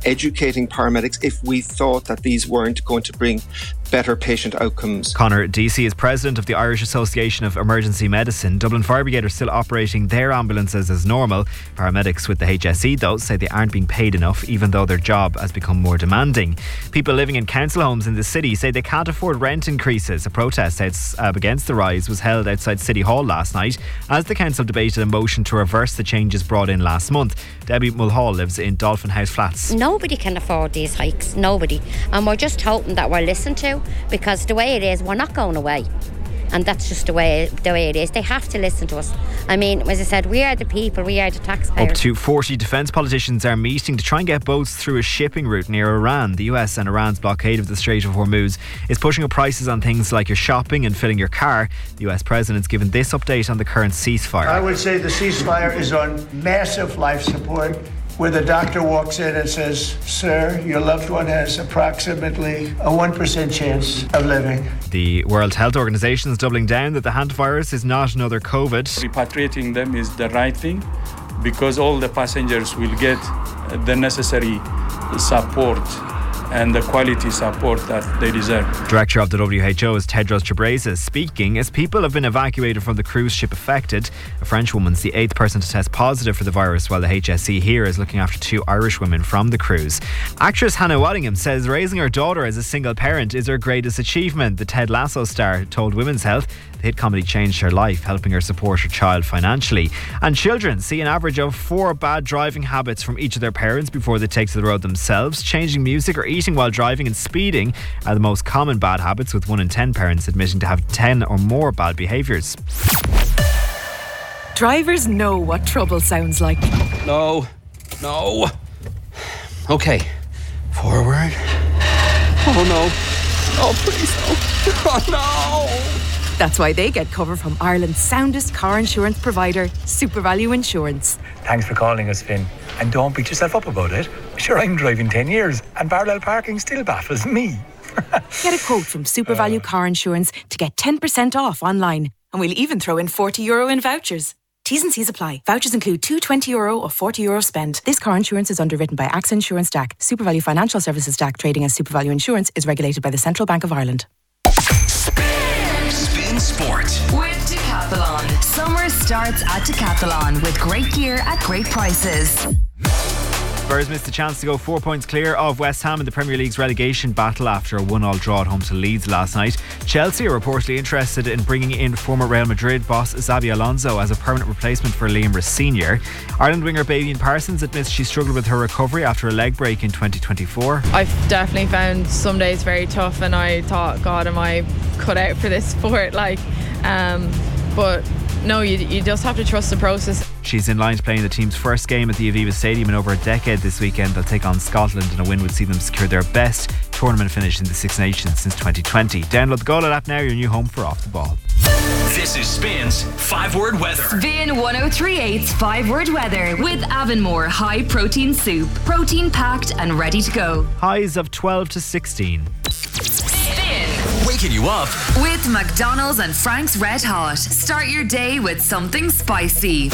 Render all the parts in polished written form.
educating paramedics if we thought that these weren't going to bring better patient outcomes. Conor Deasy is president of the Irish Association of Emergency Medicine. Dublin Fire Brigade are still operating their ambulances as normal. Paramedics with the HSE, though, say they aren't being paid enough, even though their job has become more demanding. People living in council homes in the city say they can't afford rent increases. A protest against the rise was held outside City Hall last night as the council debated a motion to reverse the changes brought in last month. Debbie Mulhall lives in Dolphin House Flats. Nobody can afford these hikes, nobody. And we're just hoping that we're listened to, because the way it is, we're not going away. And that's just the way it is. They have to listen to us. I mean, as I said, we are the people, we are the taxpayers. Up to 40 defence politicians are meeting to try and get boats through a shipping route near Iran. The US and Iran's blockade of the Strait of Hormuz is pushing up prices on things like your shopping and filling your car. The US president's given this update on the current ceasefire. I would say the ceasefire is on massive life support, where the doctor walks in and says, "Sir, your loved one has approximately a 1% chance of living." The World Health Organization is doubling down that the hantavirus is not another COVID. Repatriating them is the right thing, because all the passengers will get the necessary support and the quality support that they deserve. Director of the WHO is Tedros Ghebreyesus speaking as people have been evacuated from the cruise ship affected. A French woman's the 8th person to test positive for the virus, while the HSE here is looking after 2 Irish women from the cruise. Actress Hannah Waddingham says raising her daughter as a single parent is her greatest achievement. The Ted Lasso star told Women's Health the hit comedy changed her life, helping her support her child financially. And children see an average of 4 bad driving habits from each of their parents before they take to the road themselves. Changing music or eating while driving and speeding are the most common bad habits, with 1 in 10 parents admitting to have 10 or more bad behaviours. Drivers know what trouble sounds like. No. Okay. Forward. Oh no. Oh please no. Oh no. That's why they get cover from Ireland's soundest car insurance provider, SuperValue Insurance. Thanks for calling us, Finn. And don't beat yourself up about it. Sure, I'm driving 10 years and parallel parking still baffles me. Get a quote from SuperValue Car Insurance to get 10% off online. And we'll even throw in €40 in vouchers. T's and C's apply. Vouchers include two €20 or €40 spend. This car insurance is underwritten by AXA Insurance DAC. SuperValue Financial Services DAC, trading as SuperValue Insurance, is regulated by the Central Bank of Ireland. Spin Sport with Decathlon. Summer starts at Decathlon with great gear at great prices. Spurs missed a chance to go 4 points clear of West Ham in the Premier League's relegation battle after a 1-1 draw at home to Leeds last night. Chelsea are reportedly interested in bringing in former Real Madrid boss Xabi Alonso as a permanent replacement for Liam Rice Sr. Ireland winger Bavian Parsons admits she struggled with her recovery after a leg break in 2024. I've definitely found some days very tough, and I thought, God, am I cut out for this sport? But no, you just have to trust the process. She's in line to play in the team's first game at the Aviva Stadium in over a decade this weekend. They'll take on Scotland, and a win would see them secure their best tournament finish in the Six Nations since 2020. Download the Goal app now, your new home for Off the Ball. This is Spin's 5-word weather. Spin 1038's 5-word weather with Avonmore High Protein Soup. Protein packed and ready to go. Highs of 12 to 16. Waking you up with McDonald's and Frank's Red Hot. Start your day with something spicy.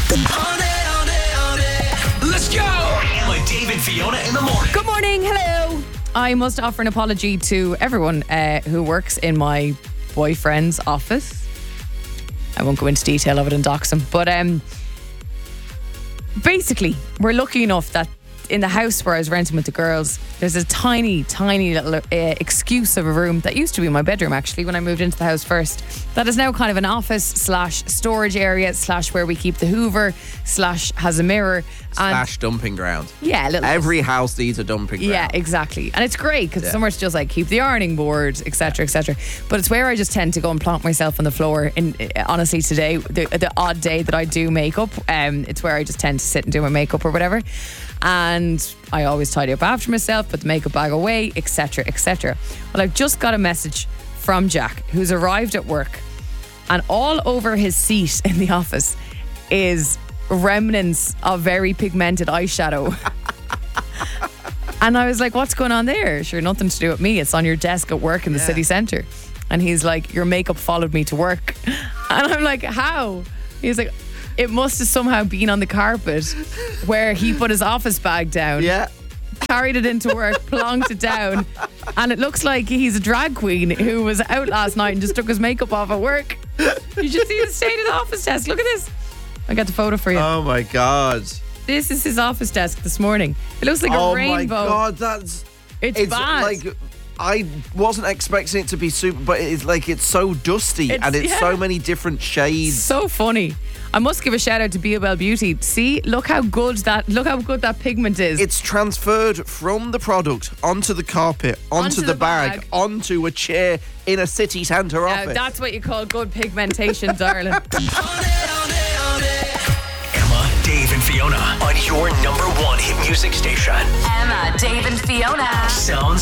Let's go! With Dave and Fiona in the morning. Good morning, hello. I must offer an apology to everyone who works in my boyfriend's office. I won't go into detail of it and dox him, but basically, we're lucky enough that in the house where I was renting with the girls, there's a tiny little excuse of a room that used to be my bedroom, actually, when I moved into the house first. That is now kind of an office / storage area / where we keep the Hoover / has a mirror / dumping ground. Yeah, every house needs a dumping ground. Yeah, exactly. And it's great because it's somewhere to just like keep the ironing board, etc., etc. But it's where I just tend to go and plonk myself on the floor. Honestly, today, the odd day that I do makeup, it's where I just tend to sit and do my makeup or whatever. And I always tidy up after myself, put the makeup bag away, etc., etc. Well, I've just got a message from Jack, who's arrived at work, and all over his seat in the office is remnants of very pigmented eyeshadow. And I was like, what's going on there? Sure, nothing to do with me. It's on your desk at work in the city centre. And he's like, your makeup followed me to work. And I'm like, how? He's like, it must have somehow been on the carpet where he put his office bag down. Yeah. carried it into work, plonked it down, and it looks like he's a drag queen who was out last night and just took his makeup off at work. You should see the state of the office desk. Look at this. I got the photo for you. Oh my God. This is his office desk this morning. It looks like a rainbow. Oh my God, that's... It's bad. Like, I wasn't expecting it to be super, but it's like it's so dusty and it's so many different shades. So funny. I must give a shout out to BOL Beauty. See, look how good that pigment is. It's transferred from the product onto the carpet, onto the bag, onto a chair in a city centre office. That's what you call good pigmentation, darling. Dave and Fiona on your number one hit music station. Emma, Dave and Fiona. Sounds